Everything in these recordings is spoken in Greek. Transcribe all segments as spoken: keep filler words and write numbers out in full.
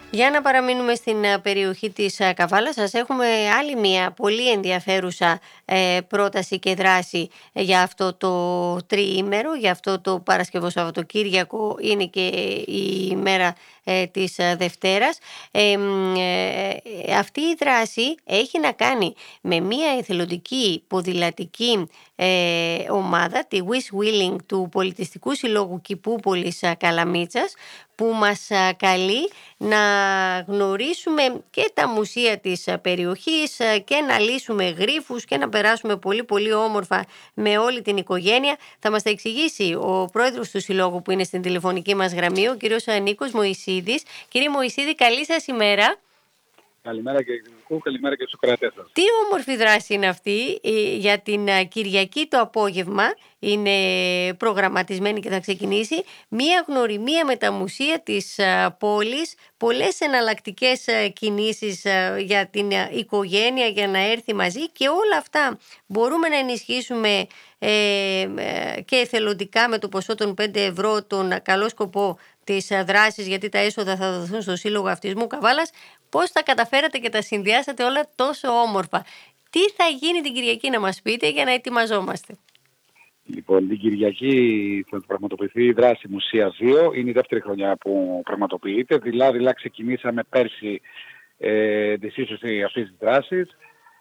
Για να παραμείνουμε στην ε, περιοχή της ε, Καβάλας, σας έχουμε άλλη μια πολύ ενδιαφέρουσα ε, πρόταση και δράση ε, για αυτό το τριήμερο, για αυτό το Παρασκευό Σαββατοκύριακο είναι και η ημέρα ε, της ε, Δευτέρας. Ε, μ, ε, ε, αυτή η δράση έχει να κάνει με μια εθελοντική ποδηλατική ε, ομάδα, τη Wish Willing του Πολιτιστικού Συλλόγου Κηπούπολης ε, Καλαμίτσας, που μας ε, καλεί να γνωρίσουμε και τα μουσεία της περιοχής και να λύσουμε γρίφους και να περάσουμε πολύ πολύ όμορφα με όλη την οικογένεια. Θα μας τα εξηγήσει ο πρόεδρος του Συλλόγου που είναι στην τηλεφωνική μας γραμμή, ο κύριος Νίκος Μωυσίδης. Κύριε Μωυσίδη, καλή σας ημέρα. Καλημέρα κύριε Δημητρικού, καλημέρα και στους κρατές σας. Τι όμορφη δράση είναι αυτή για την Κυριακή το απόγευμα, είναι προγραμματισμένη και θα ξεκινήσει μία γνωριμία με τα μουσεία της πόλης, πολλές εναλλακτικές κινήσεις για την οικογένεια για να έρθει μαζί και όλα αυτά μπορούμε να ενισχύσουμε ε, και εθελοντικά με το ποσό των πέντε ευρώ τον καλό σκοπό της δράσης, γιατί τα έσοδα θα δοθούν στο Σύλλογο Αυτισμού Καβάλας. Πώς τα καταφέρατε και τα συνδυάσατε όλα τόσο όμορφα? Τι θα γίνει την Κυριακή, να μας πείτε, για να ετοιμαζόμαστε? Λοιπόν, την Κυριακή θα πραγματοποιηθεί η δράση Μουσεία δύο. Είναι η δεύτερη χρονιά που πραγματοποιείται. Δηλαδή, ξεκινήσαμε πέρσι ε, τη σύσσωση αυτής της δράσης.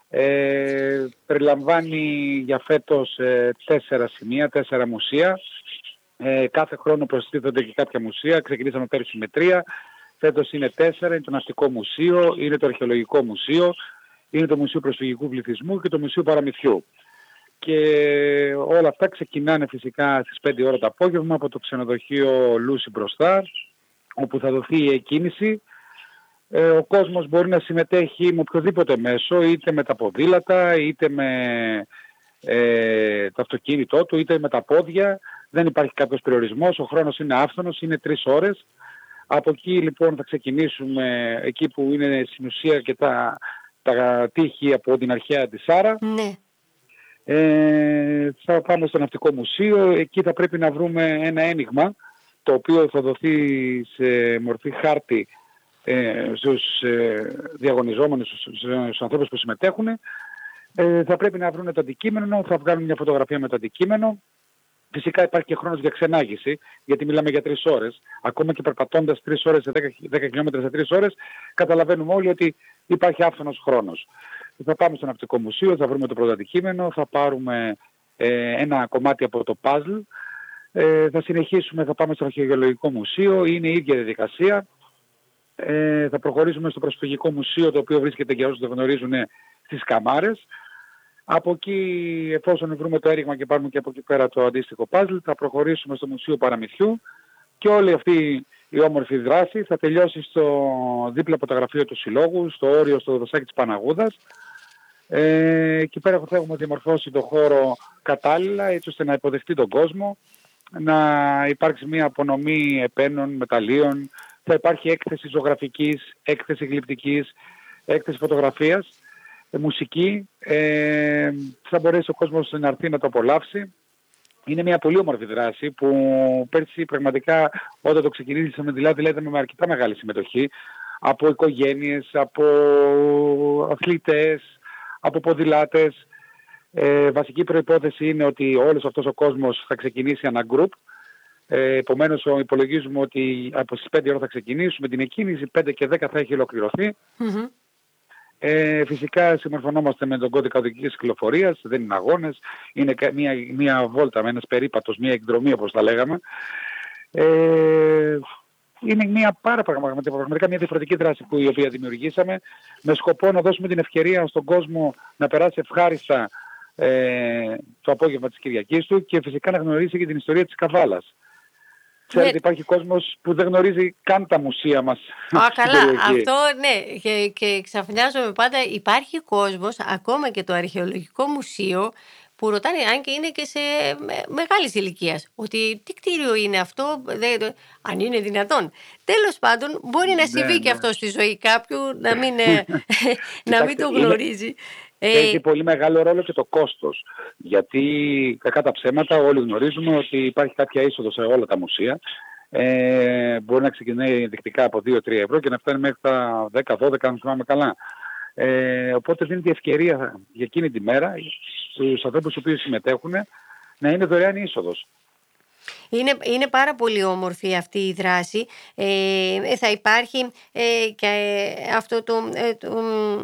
Ε, περιλαμβάνει για φέτος ε, τέσσερα σημεία, τέσσερα μουσεία. Ε, κάθε χρόνο προστίθενται και κάποια μουσεία. Ξεκινήσαμε πέρσι με τρία. Φέτος είναι τέσσερα, είναι το Ναυτικό Μουσείο, είναι το Αρχαιολογικό Μουσείο, είναι το Μουσείο Προσφυγικού Πληθυσμού και το Μουσείο Παραμυθιού. Και όλα αυτά ξεκινάνε φυσικά στις πέντε ώρα το απόγευμα από το ξενοδοχείο Λούση μπροστά, όπου θα δοθεί η εκκίνηση. Ε, ο κόσμος μπορεί να συμμετέχει με οποιοδήποτε μέσο, είτε με τα ποδήλατα, είτε με ε, το αυτοκίνητό του, είτε με τα πόδια. Δεν υπάρχει κάποιος περιορισμός, ο χρόνος είναι άφθονος, είναι τρεις ώρες. Από εκεί λοιπόν θα ξεκινήσουμε εκεί που είναι στην ουσία και τα, τα τείχη από την αρχαία της Άρα. Ναι. Ε, θα πάμε στο Ναυτικό Μουσείο, εκεί θα πρέπει να βρούμε ένα ένιγμα το οποίο θα δοθεί σε μορφή χάρτη ε, στους ε, διαγωνιζόμενους, στους, στους ανθρώπους που συμμετέχουν. Ε, θα πρέπει να βρουν το αντικείμενο, θα βγάλουν μια φωτογραφία με το αντικείμενο. Φυσικά υπάρχει και χρόνος για ξενάγηση, γιατί μιλάμε για τρεις ώρες. Ακόμα και περπατώντας τρεις ώρες σε δέκα, δέκα χιλιόμετρα σε τρεις ώρες, καταλαβαίνουμε όλοι ότι υπάρχει άφθονος χρόνος. Θα πάμε στο Ναυτικό Μουσείο, θα βρούμε το πρώτο αντικείμενο, θα πάρουμε ε, ένα κομμάτι από το παζλ, ε, θα συνεχίσουμε, θα πάμε στο Αρχαιολογικό Μουσείο, είναι η ίδια διαδικασία. Ε, θα προχωρήσουμε στο Προσφυγικό Μουσείο, το οποίο βρίσκεται, για όσους δεν γνωρίζουν, στις Καμάρες. Από εκεί, εφόσον βρούμε το έριγμα και πάρουμε και από εκεί πέρα το αντίστοιχο παζλ, θα προχωρήσουμε στο Μουσείο Παραμυθιού και όλη αυτή η όμορφη δράση θα τελειώσει στο δίπλα από το γραφείο του Συλλόγου, στο όριο, στο δασάκι της Παναγούδας. Ε, εκεί πέρα θα έχουμε διαμορφώσει το χώρο κατάλληλα, έτσι ώστε να υποδεχτεί τον κόσμο, να υπάρξει μια απονομή επένων, μεταλλίων, θα υπάρχει έκθεση ζωγραφικής, έκθεση γλυπτικής, έκθεση φωτογραφίας, ε, μουσική, ε, θα μπορέσει ο κόσμος να έρθει να το απολαύσει. Είναι μια πολύ όμορφη δράση που πέρσι πραγματικά όταν το ξεκινήσαμε δηλαδή λέμε με αρκετά μεγάλη συμμετοχή από οικογένειες, από αθλητές, από ποδηλάτες. Ε, βασική προϋπόθεση είναι ότι όλος αυτός ο κόσμος θα ξεκινήσει ένα group. Ε, επομένως υπολογίζουμε ότι από τις πέντε ώρα θα ξεκινήσουμε την εκκίνηση, πέντε και δέκα θα έχει ολοκληρωθεί. Mm-hmm. Ε, φυσικά συμμορφωνόμαστε με τον κώδικα οδικής κυκλοφορίας, δεν είναι αγώνες, είναι μια, μια βόλτα με ένας περίπατος, μια εκδρομή όπως τα λέγαμε. Ε, είναι μια πάρα πραγματικά, πραγματικά μια διαφορετική δράση που η οποία δημιουργήσαμε με σκοπό να δώσουμε την ευκαιρία στον κόσμο να περάσει ευχάριστα ε, το απόγευμα της Κυριακής του και φυσικά να γνωρίσει και την ιστορία της Καβάλας. Ξέρετε, υπάρχει κόσμος που δεν γνωρίζει καν τα μουσεία μας. Α, καλά. Αυτό, ναι. Και, και ξαφνιάζομαι πάντα. Υπάρχει κόσμος, ακόμα και το Αρχαιολογικό Μουσείο, που ρωτάνε, αν και είναι και σε μεγάλης ηλικίας, ότι τι κτίριο είναι αυτό, δε, αν είναι δυνατόν. Τέλος πάντων, μπορεί να συμβεί ναι, και ναι. αυτό στη ζωή κάποιου, να μην, να μην το γνωρίζει. Έχει ε... πολύ μεγάλο ρόλο και το κόστος. Γιατί κακά τα ψέματα όλοι γνωρίζουμε ότι υπάρχει κάποια είσοδο σε όλα τα μουσεία. Ε, μπορεί να ξεκινάει ενδεικτικά από δύο τρία ευρώ και να φτάνει μέχρι τα δέκα δώδεκα, αν θυμάμαι καλά. Ε, οπότε δίνεται ευκαιρία για εκείνη τη μέρα στους ανθρώπους οι οποίοι συμμετέχουν να είναι δωρεάν η είσοδος. Είναι, είναι πάρα πολύ όμορφη αυτή η δράση. Ε, θα υπάρχει ε, και αυτό το, ε, το,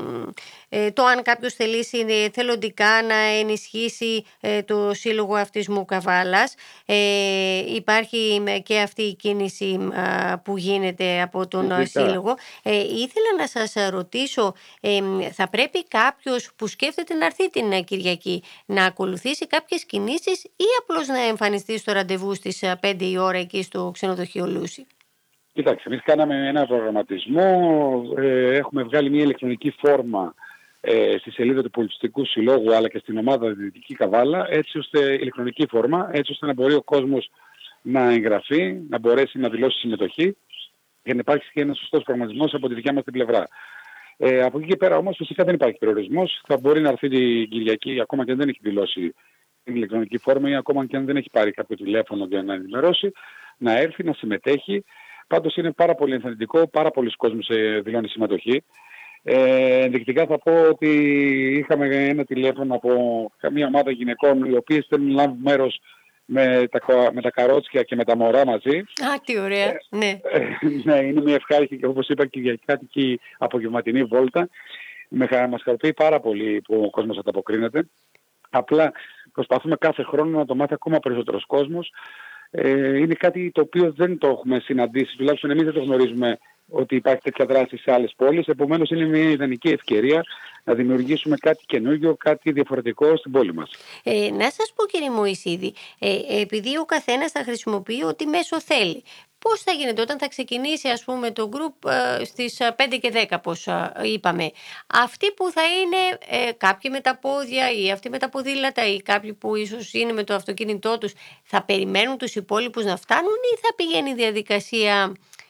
ε, το αν κάποιος θελήσει θελοντικά να ενισχύσει ε, το Σύλλογο Αυτισμού Καβάλας. Ε, υπάρχει και αυτή η κίνηση α, που γίνεται από τον Φυσικά. Σύλλογο. Ε, ήθελα να σας ρωτήσω, ε, θα πρέπει κάποιος που σκέφτεται να έρθει την Κυριακή να ακολουθήσει κάποιες κινήσεις ή απλώς να εμφανιστεί στο ραντεβού στις πέντε η ώρα εκεί στο ξενοδοχείο Λούσι? Κοιτάξτε, εμείς κάναμε ένα προγραμματισμό, ε, έχουμε βγάλει μια ηλεκτρονική φόρμα ε, στη σελίδα του Πολιτιστικού Συλλόγου αλλά και στην ομάδα Δυτική Καβάλα, έτσι ώστε, ηλεκτρονική φόρμα, έτσι ώστε να μπορεί ο κόσμος να εγγραφεί, να μπορέσει να δηλώσει συμμετοχή για να υπάρξει και ένας σωστός προγραμματισμός από τη δικιά μας την πλευρά. Ε, από εκεί και πέρα όμως φυσικά δεν υπάρχει περιορισμός, θα μπορεί να έρθει την Κυριακή ακόμα και αν δεν έχει δηλώσει την ηλεκτρονική φόρμα ή ακόμα και αν δεν έχει πάρει κάποιο τηλέφωνο για να ενημερώσει, να έρθει, να συμμετέχει. Πάντως είναι πάρα πολύ ενθαρρυντικό, πάρα πολλοί κόσμος δηλώνει συμμετοχή. Ε, ενδεικτικά θα πω ότι είχαμε ένα τηλέφωνο από καμία ομάδα γυναικών οι οποίες θέλουν να λάβουν μέρος με τα, με τα καρότσια και με τα μωρά μαζί. Α, τι ωραία, ε, ναι. Ε, ναι, είναι μια ευχάριστη και όπως είπα κυριακάτικη απογευματινή βόλτα. Με, μας χαροποιεί πάρα πολύ που ο κόσμος ανταποκρίνεται. Απλά προσπαθούμε κάθε χρόνο να το μάθει ακόμα περισσότερος κόσμος. Ε, είναι κάτι το οποίο δεν το έχουμε συναντήσει, τουλάχιστον εμείς δεν το γνωρίζουμε ότι υπάρχει τέτοια δράση σε άλλες πόλεις. Επομένως είναι μια ιδανική ευκαιρία να δημιουργήσουμε κάτι καινούργιο, κάτι διαφορετικό στην πόλη μας. Ε, να σας πω κύριε Μωυσίδη, ε, επειδή ο καθένας θα χρησιμοποιεί ό,τι μέσο θέλει, πώς θα γίνεται όταν θα ξεκινήσει ας πούμε το group ε, στις πέντε και δέκα πώς ε, είπαμε, αυτοί που θα είναι ε, κάποιοι με τα πόδια ή αυτοί με τα ποδήλατα ή κάποιοι που ίσως είναι με το αυτοκίνητό τους, θα περιμένουν τους υπόλοιπους να φτάνουν ή θα πηγαίνει η διαδικασία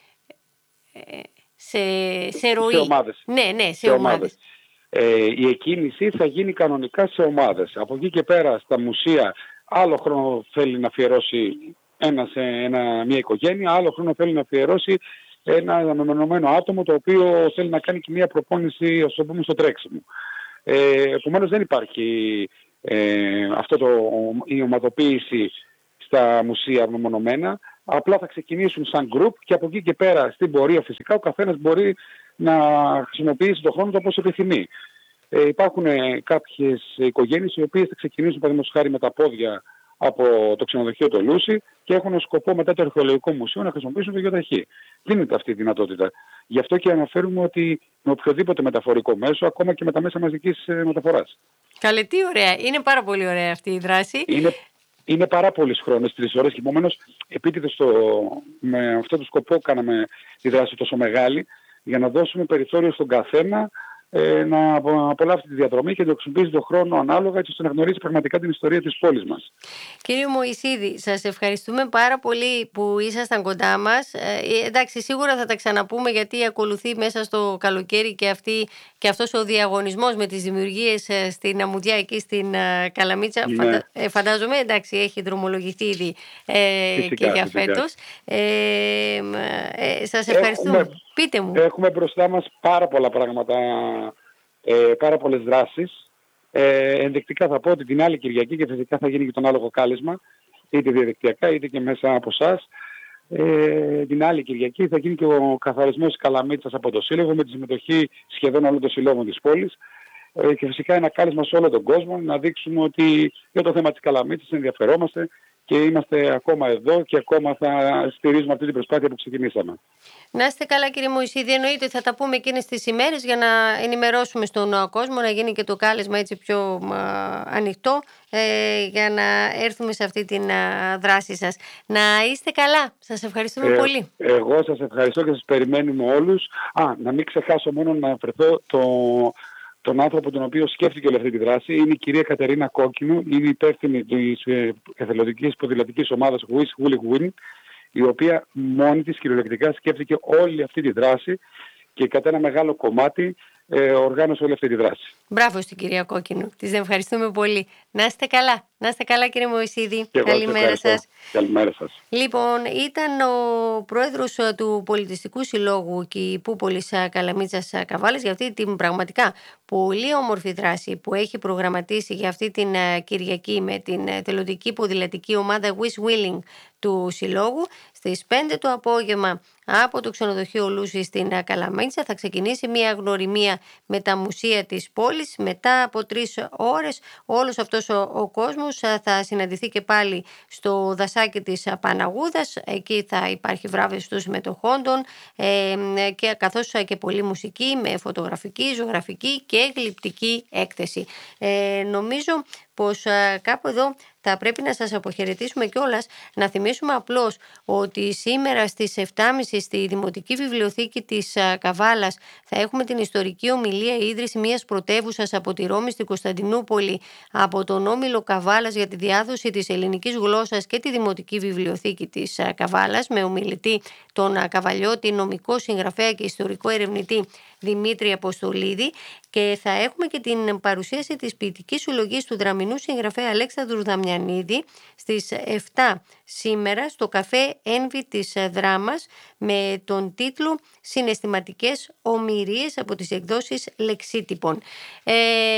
ε, σε, σε ροή? Σε ομάδες. Ναι, ναι, σε, σε ομάδες. ομάδες. Ε, η εκκίνηση θα γίνει κανονικά σε ομάδες. Από εκεί και πέρα στα μουσεία άλλο χρόνο θέλει να αφιερώσει ένα σε ένα, μια οικογένεια, άλλο χρόνο θέλει να αφιερώσει ένα μεμονωμένο άτομο το οποίο θέλει να κάνει και μια προπόνηση, ας το πούμε, στο τρέξιμο. Ε, επομένως δεν υπάρχει ε, αυτό το, η ομαδοποίηση στα μουσεία μεμονωμένα. Απλά θα ξεκινήσουν σαν group και από εκεί και πέρα στην πορεία φυσικά ο καθένας μπορεί να χρησιμοποιήσει τον χρόνο του όπως επιθυμεί. Ε, υπάρχουν κάποιες οικογένειες οι οποίες θα ξεκινήσουν παραδείγματος χάρη με τα πόδια από το ξενοδοχείο του Λούσι και έχουν σκοπό μετά το Αρχαιολογικό Μουσείο να χρησιμοποιήσουν το γεωταχή. Δίνεται αυτή η δυνατότητα. Γι' αυτό και αναφέρουμε ότι με οποιοδήποτε μεταφορικό μέσο, ακόμα και με τα μέσα μαζικής μεταφοράς. Καλέ, τι ωραία. Είναι πάρα πολύ ωραία αυτή η δράση. Είναι, είναι πάρα πολλές χρόνες, τρεις ώρες και επομένως επίτηδες με αυτό το σκοπό κάναμε τη δράση τόσο μεγάλη για να δώσουμε περιθώριο στον καθένα ε, να απολαύσει τη διαδρομή και να χρησιμοποιήσει τον χρόνο ανάλογα έτσι ώστε να γνωρίζει πραγματικά την ιστορία της πόλης μας. Κύριε Μωυσίδη, σας ευχαριστούμε πάρα πολύ που ήσασταν κοντά μας. Ε, εντάξει, σίγουρα θα τα ξαναπούμε γιατί ακολουθεί μέσα στο καλοκαίρι και, αυτή, και αυτός ο διαγωνισμός με τις δημιουργίες στην Αμμουδιά εκεί στην uh, Καλαμίτσα. Ναι. Φαντα, ε, φαντάζομαι, εντάξει, έχει δρομολογηθεί ήδη ε, φυσικά, και για φυσικά. φέτος. Ε, ε, σας ευχαριστούμε. Έχουμε, Πείτε μου. Έχουμε μπροστά μας πάρα πολλά πράγματα, ε, πάρα πολλές δράσεις. Ε, ενδεικτικά θα πω ότι την άλλη Κυριακή και φυσικά θα γίνει και τον άλογο κάλεσμα, είτε διαδικτυακά είτε και μέσα από εσάς. Ε, την άλλη Κυριακή θα γίνει και ο καθαρισμός της Καλαμίτσας από το Σύλλογο με τη συμμετοχή σχεδόν όλων των συλλόγων της πόλης. Ε, και φυσικά ένα κάλεσμα σε όλο τον κόσμο να δείξουμε ότι για το θέμα της Καλαμίτσας ενδιαφερόμαστε και είμαστε ακόμα εδώ και ακόμα θα στηρίζουμε αυτή την προσπάθεια που ξεκινήσαμε. Να είστε καλά κύριε Μωυσίδη, εννοείται θα τα πούμε εκείνες τις ημέρες για να ενημερώσουμε στον κόσμο, να γίνει και το κάλεσμα έτσι πιο α, ανοιχτό ε, για να έρθουμε σε αυτή την α, δράση σας. Να είστε καλά, σας ευχαριστούμε ε, πολύ. Εγώ σας ευχαριστώ και σας περιμένουμε όλους. Α, να μην ξεχάσω μόνο να αναφερθώ το... τον άνθρωπο τον οποίο σκέφτηκε όλη αυτή τη δράση είναι η κυρία Κατερίνα Κόκκινου, είναι υπεύθυνη της εθελοντικής ποδηλατικής ομάδας Wish Willy Win, η οποία μόνη της κυριολεκτικά σκέφτηκε όλη αυτή τη δράση και κατά ένα μεγάλο κομμάτι ε, οργάνωσε όλη αυτή τη δράση. Μπράβο στην κυρία Κόκκινου, της ευχαριστούμε πολύ. Να είστε καλά. Να είστε καλά, κύριε Μωυσίδη. Και εγώ Καλημέρα σας. Καλημέρα σας. Λοιπόν, ήταν ο πρόεδρος του Πολιτιστικού Συλλόγου Κηπούπολης Καλαμίτσας Καβάλας για αυτή την πραγματικά πολύ όμορφη δράση που έχει προγραμματίσει για αυτή την Κυριακή με την θελοντική ποδηλατική ομάδα Wish Willing του Συλλόγου. Στις πέντε το απόγευμα από το ξενοδοχείο Λούση στην Καλαμίτσα θα ξεκινήσει μια γνωριμία με τα μουσεία της πόλης. Μετά από τρεις ώρες όλος αυτός ο, ο κόσμος θα συναντηθεί και πάλι στο δασάκι της Παναγούδας. Εκεί θα υπάρχει βράβευση των συμμετοχόντων ε, και καθώς και πολλή μουσική με φωτογραφική, ζωγραφική και γλυπτική έκθεση. Ε, νομίζω πως α, κάπου εδώ θα πρέπει να σας αποχαιρετήσουμε κιόλας, να θυμίσουμε απλώς ότι σήμερα στις επτά και μισή στη Δημοτική Βιβλιοθήκη της α, Καβάλας θα έχουμε την ιστορική ομιλία ίδρυση μιας πρωτεύουσας από τη Ρώμη στην Κωνσταντινούπολη από τον Όμιλο Καβάλας για τη διάδοση της ελληνικής γλώσσας και τη Δημοτική Βιβλιοθήκη της α, Καβάλας με ομιλητή τον α, Καβαλιώτη, νομικό συγγραφέα και ιστορικό ερευνητή Δημήτρη Αποστολίδη, και θα έχουμε και την παρουσίαση της ποιητικής συλλογής του δραμηνού συγγραφέα Αλέξανδρου Δαμιανίδη στις επτά σήμερα στο καφέ Ένβη της Δράμας με τον τίτλο «Συναισθηματικές ομηρίες» από τις εκδόσεις Λεξίτυπων. Ε,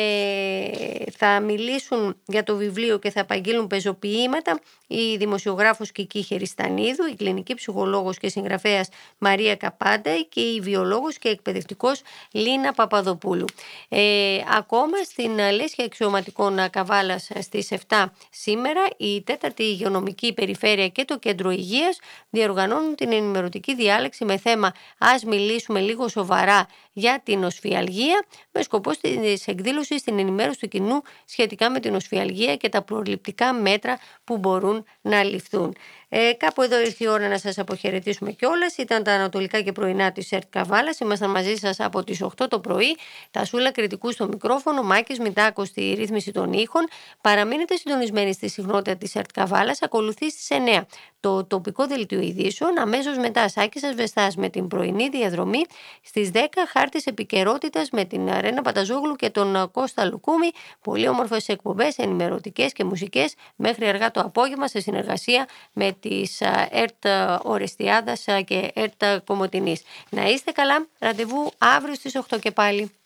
θα μιλήσουν για το βιβλίο και θα απαγγείλουν πεζοποιήματα η δημοσιογράφος Κική Χεριστανίδου, η κλινική ψυχολόγος και συγγραφέας Μαρία Καπάντα και η βιολόγος και εκπαιδευτικός Λίνα Παπαδοπούλου. Ε, ακόμα στην Λέσχη Αξιωματικών Καβάλας στις επτά σήμερα η τέταρτη υγειονομική περιφέρεια και το κέντρο υγείας διοργανώνουν την ενημερωτική διάλεξη με θέμα «Ας μιλήσουμε λίγο σοβαρά για την οσφιαλγία» με σκοπό της εκδήλωσης στην ενημέρωση του κοινού σχετικά με την οσφιαλγία και τα προληπτικά μέτρα που μπορούν να ληφθούν. Ε, κάπου εδώ ήρθε η ώρα να σας αποχαιρετήσουμε κιόλας. Ήταν τα ανατολικά και πρωινά της ΕΡΤ Καβάλας. Ήμασταν μαζί σας από τις οκτώ το πρωί. Τα Σούλα Κρητικού στο μικρόφωνο, Μάκης Μητάκος στη ρύθμιση των ήχων. Παραμείνετε συντονισμένοι στη συχνότητα της ΕΡΤ Καβάλας. Ακολουθεί στις εννιά το τοπικό δελτίο ειδήσεων. Αμέσως μετά Σάκης Ασβεστάς με την πρωινή διαδρομή. Στις δέκα χάρτης επικαιρότητας με την Ρένα Παταζόγλου και τον Κώστα Λουκούμη. Πολύ όμορφες εκπομπές, ενημερωτικές και μουσικές μέχρι αργά το απόγευμα σε συνεργασία με της ΕΡΤ Ορεστιάδας και ΕΡΤ Κομοτηνής. Να είστε καλά, ραντεβού αύριο στις οκτώ και πάλι.